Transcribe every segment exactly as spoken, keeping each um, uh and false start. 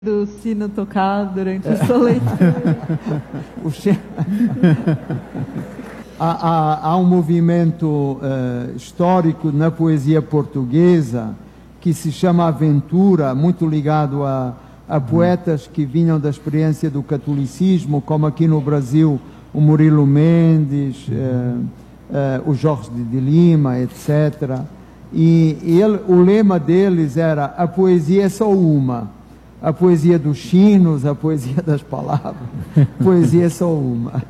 do sino tocar durante a sua leitura. O che... há, há, há um movimento uh, histórico na poesia portuguesa que se chama Aventura, muito ligado a, a poetas que vinham da experiência do catolicismo, como aqui no Brasil o Murilo Mendes, uh, uh, o Jorge de Lima, etcétera. E, e ele, o lema deles era: a poesia é só uma. A poesia dos chinos, a poesia das palavras, a poesia é só uma.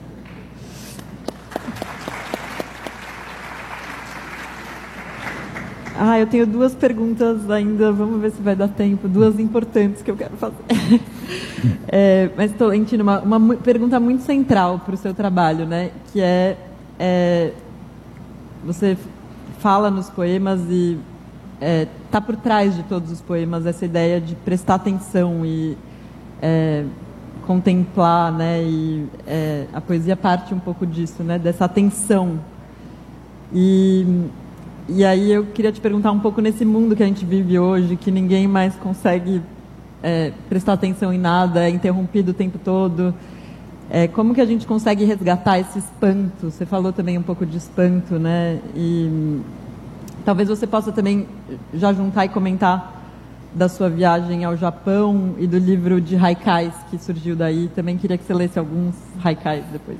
Ah, eu tenho duas perguntas ainda, vamos ver se vai dar tempo, duas importantes que eu quero fazer. É, mas, Tolentino, uma, uma pergunta muito central para o seu trabalho, né? Que é, é, você fala nos poemas e está é, por trás de todos os poemas essa ideia de prestar atenção e é, contemplar, né? E é, a poesia parte um pouco disso, né? Dessa atenção. E, e aí eu queria te perguntar um pouco nesse mundo que a gente vive hoje, que ninguém mais consegue é, prestar atenção em nada, é interrompido o tempo todo. É, como que a gente consegue resgatar esse espanto? Você falou também um pouco de espanto, né? E talvez você possa também já juntar e comentar da sua viagem ao Japão e do livro de haikais que surgiu daí. Também queria que você lesse alguns haikais depois.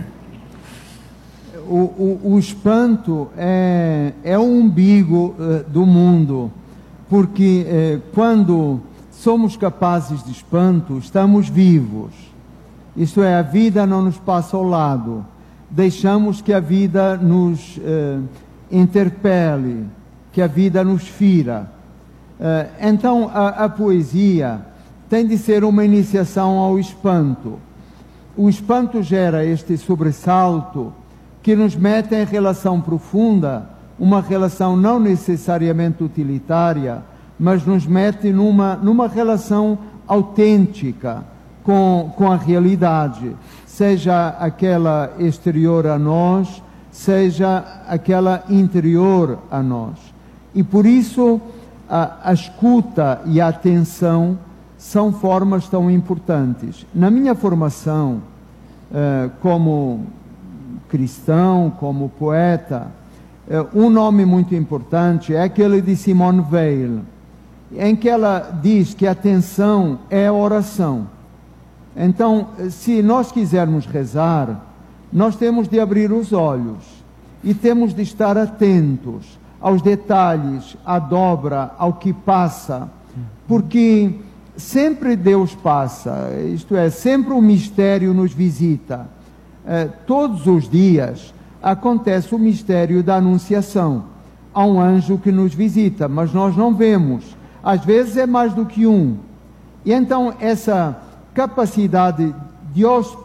O, o, o espanto é, é o umbigo uh, do mundo, porque uh, quando somos capazes de espanto, estamos vivos. Isto é, a vida não nos passa ao lado. Deixamos que a vida nos uh, interpele, que a vida nos fira. Uh, então, a, a poesia tem de ser uma iniciação ao espanto. O espanto gera este sobressalto que nos mete em relação profunda, uma relação não necessariamente utilitária, mas nos mete numa, numa relação autêntica com, com a realidade, seja aquela exterior a nós, seja aquela interior a nós. E por isso a, a escuta e a atenção são formas tão importantes. Na minha formação eh, como cristão, como poeta, eh, um nome muito importante é aquele de Simone Weil, em que ela diz que a atenção é a oração. Então, se nós quisermos rezar, nós temos de abrir os olhos e temos de estar atentos aos detalhes, à dobra, ao que passa, porque sempre Deus passa, isto é, sempre o mistério nos visita. Eh, todos os dias acontece o mistério da Anunciação. Há um anjo que nos visita, mas nós não vemos. Às vezes é mais do que um. E então essa capacidade de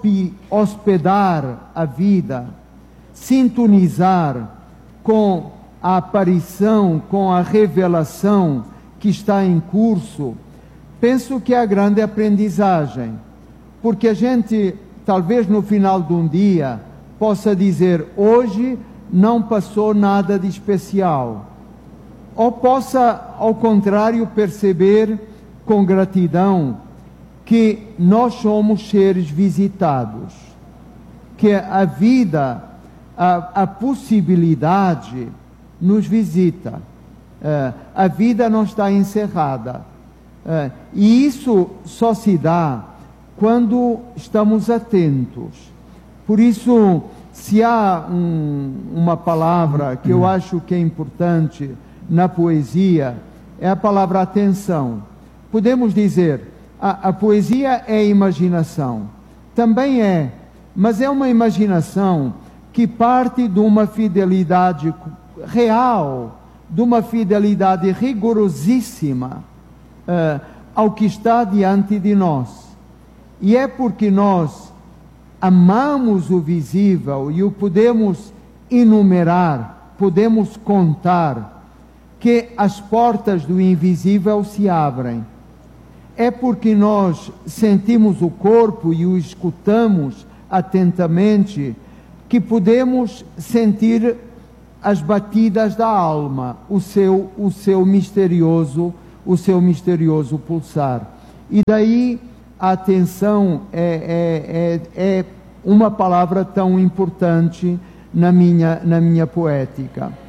hospedar a vida, sintonizar com a aparição, com a revelação que está em curso, penso que é a grande aprendizagem, porque a gente, talvez no final de um dia, possa dizer: hoje não passou nada de especial, ou possa, ao contrário, perceber com gratidão que nós somos seres visitados, que a vida, a, a possibilidade nos visita. Uh, a vida não está encerrada. Uh, e isso só se dá quando estamos atentos. Por isso, se há um, uma palavra que eu acho que é importante na poesia, é a palavra atenção. Podemos dizer: A, a poesia é imaginação. Também é, mas é uma imaginação que parte de uma fidelidade real, de uma fidelidade rigorosíssima uh, ao que está diante de nós. E é porque nós amamos o visível e o podemos enumerar, podemos contar, que as portas do invisível se abrem. É porque nós sentimos o corpo e o escutamos atentamente que podemos sentir as batidas da alma, o seu, o seu misterioso, o seu misterioso pulsar. E daí a atenção é, é, é, é uma palavra tão importante na minha, na minha poética.